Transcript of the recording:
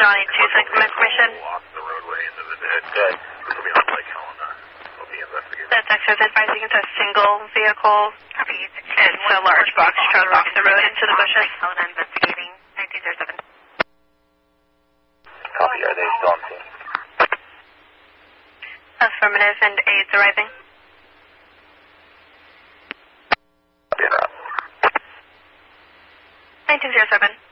Johnny 26 from information. Off the roadway into the dead. Good. This will be on Lake Helena. We'll be investigating. That's actually advising it's a single vehicle. Copy. It's a large box truck off the road into the bushes. Lake Helena investigating 1907. Copy. Are they still on scene? Affirmative, and aides arriving. Copy. 1907.